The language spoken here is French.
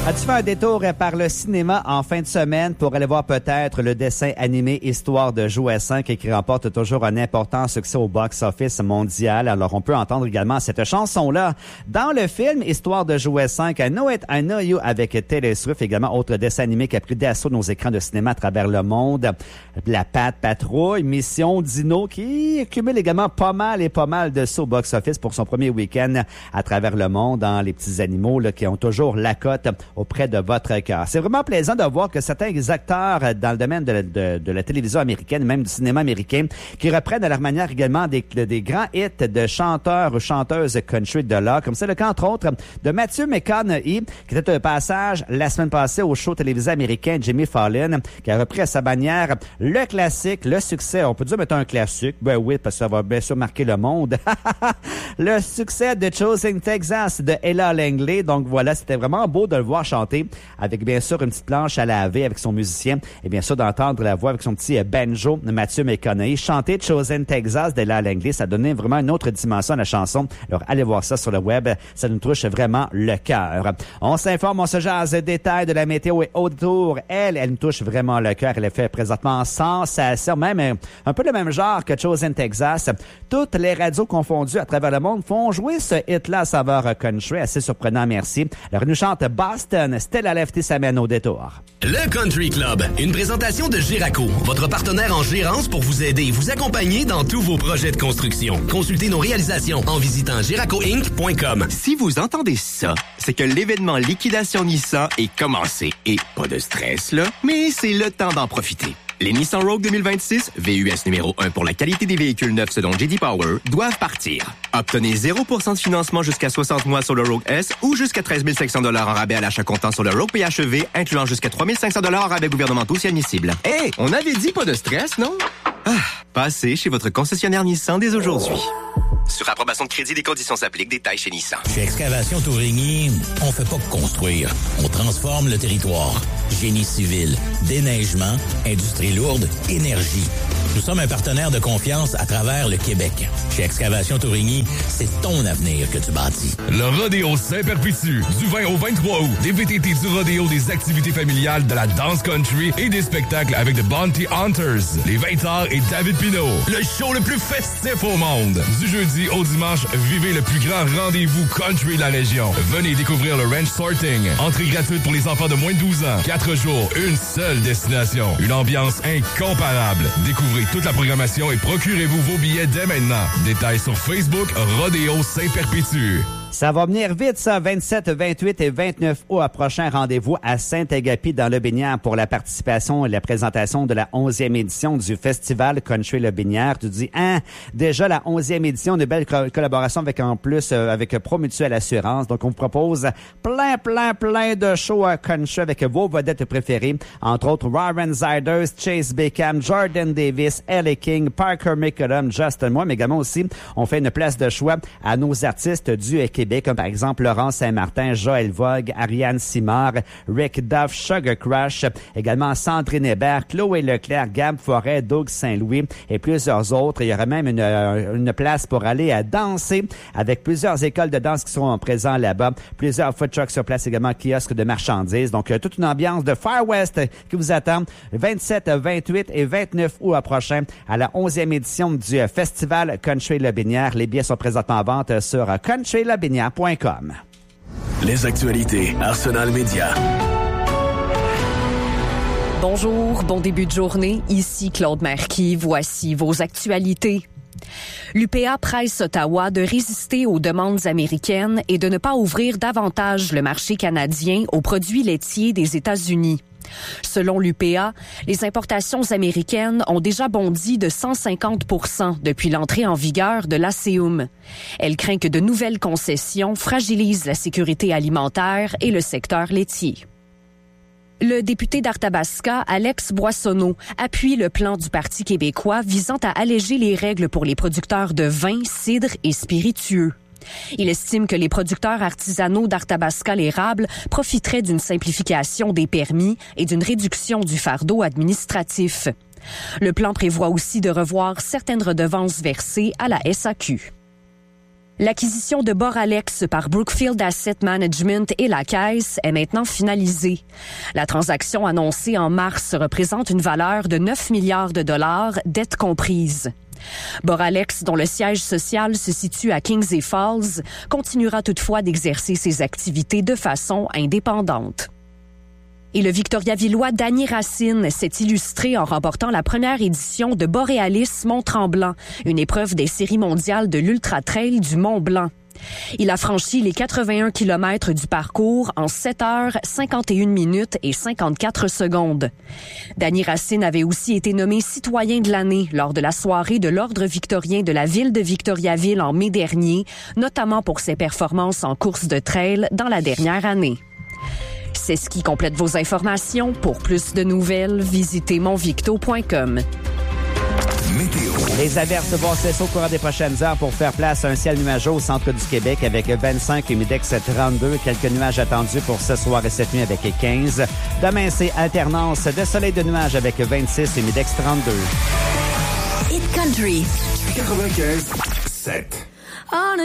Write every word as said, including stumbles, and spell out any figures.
As-tu fait un détour par le cinéma en fin de semaine pour aller voir peut-être le dessin animé Histoire de Jouet cinq qui remporte toujours un important succès au box-office mondial? Alors, on peut entendre également cette chanson-là dans le film Histoire de Jouet cinq, I Know It, I Know You avec Taylor Swift, également autre dessin animé qui a pris d'assaut nos écrans de cinéma à travers le monde. La Patte Patrouille, Mission Dino qui cumule également pas mal et pas mal de sauts au box-office pour son premier week-end à travers le monde dans les petits animaux là, qui ont toujours la cote auprès de votre cœur. C'est vraiment plaisant de voir que certains acteurs dans le domaine de la, de, de la télévision américaine, même du cinéma américain, qui reprennent à leur manière également des, des grands hits de chanteurs ou chanteuses country de là, comme c'est le cas, entre autres, de Matthew McConaughey, qui était un passage la semaine passée au show télévisé américain Jimmy Fallon, qui a repris à sa manière le classique, le succès, on peut dire mettre un classique, ben oui, parce que ça va bien sûr marquer le monde, le succès de Choosing Texas de Ella Langley. Donc voilà, c'était vraiment beau de le voir chanter avec bien sûr une petite planche à laver avec son musicien et bien sûr d'entendre la voix avec son petit banjo Matthew McConaughey chanter Chosen Texas d'Ella Langley. Ça donnait vraiment une autre dimension à la chanson. Alors allez voir ça sur le web, ça nous touche vraiment le cœur. On s'informe, on se jase détails de la météo et autour. Elle, elle nous touche vraiment le cœur. Elle est fait présentement sensation, même un peu le même genre que Chosen Texas. Toutes les radios confondues à travers le monde font jouer ce hit-là à saveur country. Assez surprenant, merci. Alors elle nous chante Boston. Stella Lefty s'amène au détour. Le Country Club, une présentation de Géraco, votre partenaire en gérance pour vous aider et vous accompagner dans tous vos projets de construction. Consultez nos réalisations en visitant géraco inc point com. Si vous entendez ça, c'est que l'événement Liquidation Nissan est commencé. Et pas de stress, là, mais c'est le temps d'en profiter. Les Nissan Rogue deux mille vingt-six, V U S numéro un pour la qualité des véhicules neufs selon J D Power, doivent partir. Obtenez zéro pour cent de financement jusqu'à soixante mois sur le Rogue S ou jusqu'à treize mille cinq cents dollars en rabais à l'achat comptant sur le Rogue P H E V, incluant jusqu'à trois mille cinq cents dollars en rabais gouvernementaux si admissible. Hé, hey, on avait dit pas de stress, non? Ah, passez chez votre concessionnaire Nissan dès aujourd'hui. Sur approbation de crédit, des conditions s'appliquent. Détails chez Nissan. Chez Excavation Tourigny, on fait pas que construire. On transforme le territoire. Génie civil, déneigement, industrie lourde, énergie. Nous sommes un partenaire de confiance à travers le Québec. Chez Excavation Tourigny, c'est ton avenir que tu bâtis. Le Rodéo Saint-Perpétue, du vingt au vingt-trois août. Des V T T du rodéo, des activités familiales, de la danse country et des spectacles avec The Bounty Hunters, les Vintards et David Pinault. Le show le plus festif au monde. Du jeudi au dimanche, vivez le plus grand rendez-vous country de la région. Venez découvrir le Ranch Sorting. Entrée gratuite pour les enfants de moins de douze ans. Quatre jours, une seule destination. Une ambiance incomparable. Découvrez toute la programmation et procurez-vous vos billets dès maintenant. Détails sur Facebook, Rodéo Saint-Perpétue. Ça va venir vite, ça. vingt-sept, vingt-huit et vingt-neuf août, à prochain rendez-vous à Saint-Agapi dans le Binière pour la participation et la présentation de la onzième édition du Festival Country Le Binière. Tu dis, hein, déjà la onzième édition, une belle co- collaboration avec en plus euh, avec Promutuelle Assurance. Donc, on vous propose plein, plein, plein de shows à country avec vos vedettes préférées. Entre autres, Warren Ziders, Chase Beckham, Jordan Davis, Ellie King, Parker McCollum, Justin Moore, mais également aussi, on fait une place de choix à nos artistes du Québec, comme par exemple Laurent Saint-Martin, Joël Vogue, Ariane Simard, Rick Duff, Sugar Crush, également Sandrine Hébert, Chloé Leclerc, Gab Forêt, Doug Saint-Louis et plusieurs autres. Il y aura même une, une place pour aller à danser avec plusieurs écoles de danse qui seront présents là-bas, plusieurs food trucks sur place également, kiosques de marchandises. Donc, toute une ambiance de Far West qui vous attend vingt-sept, vingt-huit et vingt-neuf août prochain à la onzième édition du Festival Country Le Binière. Les billets sont présentement en vente sur country le binière point com. Les actualités Arsenal Média. Bonjour, bon début de journée. Ici Claude Marquis. Voici vos actualités. L'U P A presse Ottawa de résister aux demandes américaines et de ne pas ouvrir davantage le marché canadien aux produits laitiers des États-Unis. Selon l'U P A, les importations américaines ont déjà bondi de cent cinquante pour cent depuis l'entrée en vigueur de l'A C E U M. Elle craint que de nouvelles concessions fragilisent la sécurité alimentaire et le secteur laitier. Le député d'Arthabasca, Alex Boissonneau, appuie le plan du Parti québécois visant à alléger les règles pour les producteurs de vin, cidre et spiritueux. Il estime que les producteurs artisanaux d'Arthabasca-l'Érable profiteraient d'une simplification des permis et d'une réduction du fardeau administratif. Le plan prévoit aussi de revoir certaines redevances versées à la S A Q. L'acquisition de Boralex par Brookfield Asset Management et la Caisse est maintenant finalisée. La transaction annoncée en mars représente une valeur de neuf milliards de dollars, dettes comprises. Boralex, dont le siège social se situe à Kingsley Falls, continuera toutefois d'exercer ses activités de façon indépendante. Et le Victoriavillois Dany Racine s'est illustré en remportant la première édition de Borealis Mont-Tremblant, une épreuve des séries mondiales de l'Ultra-Trail du Mont-Blanc. Il a franchi les quatre-vingt-un kilomètres du parcours en sept heures, cinquante et une minutes et cinquante-quatre secondes. Dany Racine avait aussi été nommé citoyen de l'année lors de la soirée de l'Ordre victorien de la ville de Victoriaville en mai dernier, notamment pour ses performances en course de trail dans la dernière année. C'est ce qui complète vos informations. Pour plus de nouvelles, visitez monvicto point com. Météo. Les averses vont cesser au cours des prochaines heures pour faire place à un ciel nuageux au centre du Québec avec vingt-cinq, humidex trente-deux. Quelques nuages attendus pour ce soir et cette nuit avec quinze. Demain, c'est alternance de soleil de nuages avec vingt-six, humidex trente-deux. Hit Country. quatre-vingt-quinze sept. On a